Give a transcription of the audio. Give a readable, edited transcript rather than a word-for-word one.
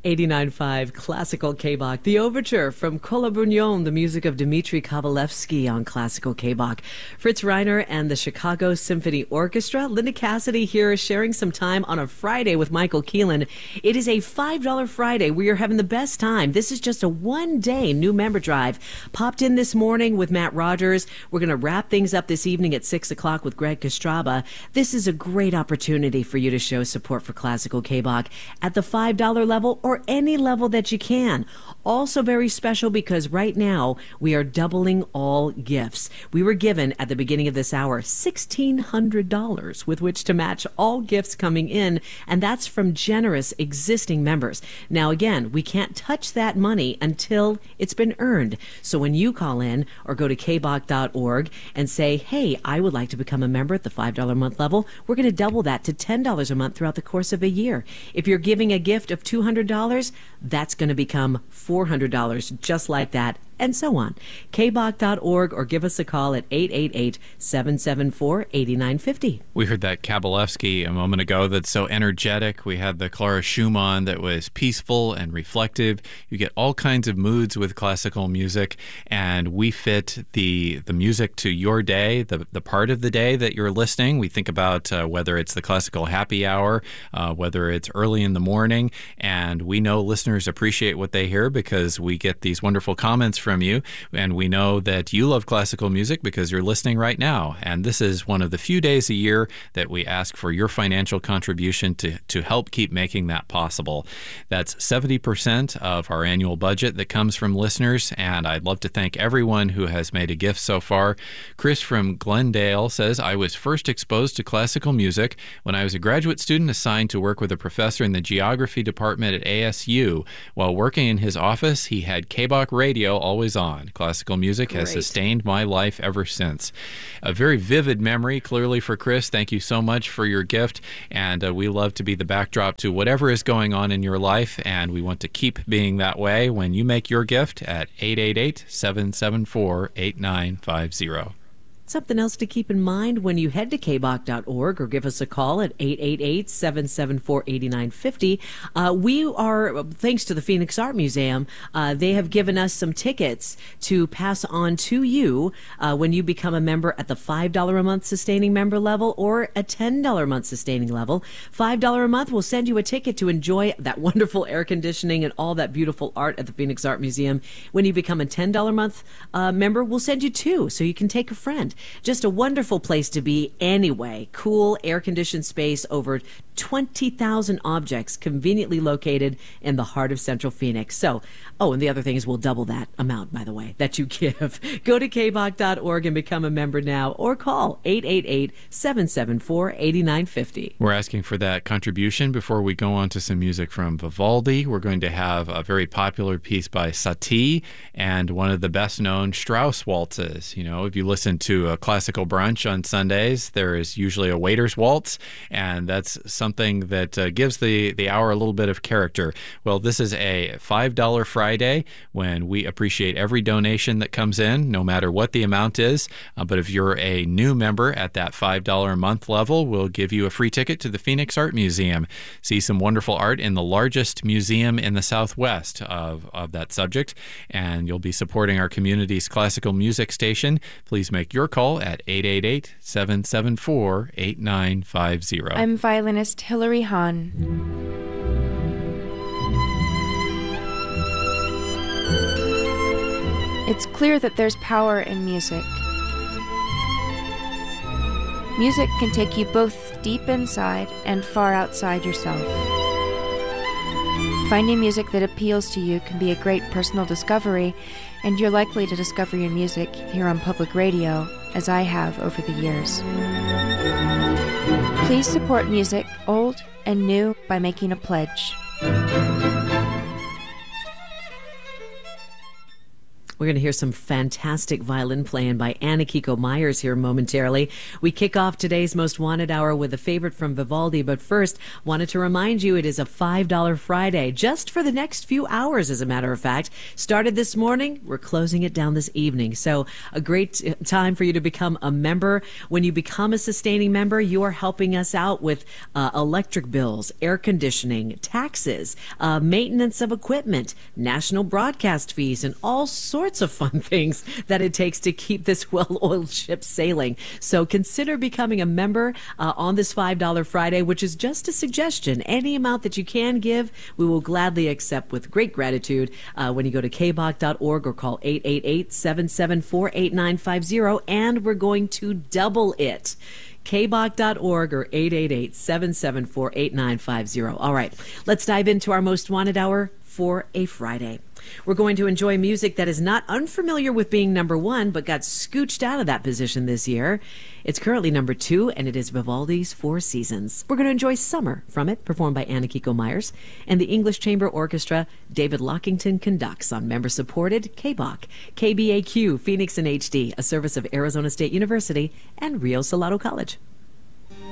89.5 Classical K-Bach. The Overture from Kolobrunion, the music of Dmitri Kabalevsky on Classical K-Bach. Fritz Reiner and the Chicago Symphony Orchestra. Linda Cassidy here sharing some time on a Friday with Michael Keelan. It is a $5 Friday. We are having the best time. This is just a one-day new member drive. Popped in this morning with Matt Rogers. We're going to wrap things up this evening at 6 o'clock with Greg Kostraba. This is a great opportunity for you to show support for Classical K-Bach at the $5 level or any level that you can. Also very special because right now we are doubling all gifts. We were given at the beginning of this hour $1,600 with which to match all gifts coming in, and that's from generous existing members. Now again, we can't touch that money until it's been earned. So when you call in or go to kbach.org and say, hey, I would like to become a member at the $5 a month level, we're going to double that to $10 a month throughout the course of a year. If you're giving a gift of $200, that's going to become $400 just like that, and so on. kbach.org or give us a call at 888-774-8950. We heard that Kabalevsky a moment ago that's so energetic. We had the Clara Schumann that was peaceful and reflective. You get all kinds of moods with classical music, and we fit the music to your day, the part of the day that you're listening. We think about whether it's the classical happy hour, whether it's early in the morning, and we know listeners appreciate what they hear because we get these wonderful comments from you, and we know that you love classical music because you're listening right now. And this is one of the few days a year that we ask for your financial contribution to help keep making that possible. That's 70% of our annual budget that comes from listeners, and I'd love to thank everyone who has made a gift so far. Chris from Glendale says, I was first exposed to classical music when I was a graduate student assigned to work with a professor in the geography department at ASU. While working in his office, he had K-Bach radio always on. Classical music has sustained my life ever since. A very vivid memory, clearly, for Chris. Thank you so much for your gift, and we love to be the backdrop to whatever is going on in your life, and we want to keep being that way when you make your gift at 888-774-8950. Something else to keep in mind when you head to kbach.org or give us a call at 888-774-8950. We are, thanks to the Phoenix Art Museum, they have given us some tickets to pass on to you when you become a member at the $5 a month sustaining member level or a $10 a month sustaining level. $5 a month will send you a ticket to enjoy that wonderful air conditioning and all that beautiful art at the Phoenix Art Museum. When you become a $10 a month member, we'll send you two so you can take a friend. Just a wonderful place to be anyway. Cool, air-conditioned space, over 20,000 objects conveniently located in the heart of Central Phoenix. So, and the other thing is we'll double that amount, by the way, that you give. Go to kbach.org and become a member now or call 888-774-8950. We're asking for that contribution before we go on to some music from Vivaldi. We're going to have a very popular piece by Satie and one of the best-known Strauss waltzes. You know, if you listen to a classical brunch on Sundays, there is usually a waiter's waltz, and that's something that gives the hour a little bit of character. Well, this is a $5 Friday when we appreciate every donation that comes in, no matter what the amount is. But if you're a new member at that $5 a month level, we'll give you a free ticket to the Phoenix Art Museum. See some wonderful art in the largest museum in the Southwest of that subject, and you'll be supporting our community's classical music station. Please make your call at 888-774-8950. I'm violinist Hilary Hahn. It's clear that there's power in music. Music can take you both deep inside and far outside yourself. Finding music that appeals to you can be a great personal discovery, and you're likely to discover your music here on public radio, as I have over the years. Please support music, old and new, by making a pledge. We're going to hear some fantastic violin playing by Anna-Kiko Myers here momentarily. We kick off today's Most Wanted Hour with a favorite from Vivaldi, but first, wanted to remind you it is a $5 Friday, just for the next few hours, as a matter of fact. Started this morning, we're closing it down this evening. So a great time for you to become a member. When you become a sustaining member, you are helping us out with electric bills, air conditioning, taxes, maintenance of equipment, national broadcast fees, and all sorts of fun things that it takes to keep this well-oiled ship sailing. So consider becoming a member on this $5 Friday, which is just a suggestion. Any amount that you can give, we will gladly accept with great gratitude when you go to kbach.org or call 888-774-8950, and we're going to double it. kbach.org or 888-774-8950. All right, let's dive into our Most Wanted Hour for a Friday. We're going to enjoy music that is not unfamiliar with being number one, but got scooched out of that position this year. It's currently number 2, and it is Vivaldi's Four Seasons. We're going to enjoy Summer from it, performed by Anna-Kiko Myers, and the English Chamber Orchestra. David Lockington conducts on member-supported KBAQ, KBAQ, Phoenix in HD, a service of Arizona State University and Rio Salado College.